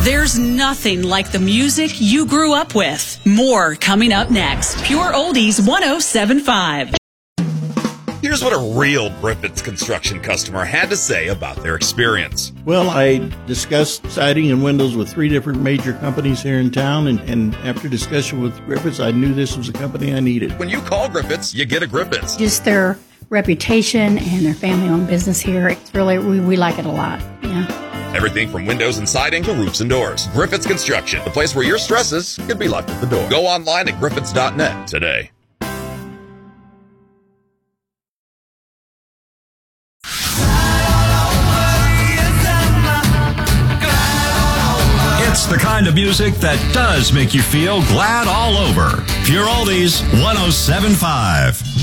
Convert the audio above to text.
There's nothing like the music you grew up with. More coming up next. Pure Oldies 107.5. Here's what a real Griffiths Construction customer had to say about their experience. Well, I discussed siding and windows with 3 different major companies here in town, and after discussion with Griffiths, I knew this was a company I needed. When you call Griffiths, you get a Griffiths. Just their reputation and their family-owned business here, it's really, we like it a lot, yeah. Everything from windows and siding to roofs and doors. Griffiths Construction, the place where your stresses can be left at the door. Go online at griffiths.net today. It's the kind of music that does make you feel glad all over. Pure Oldies 107.5.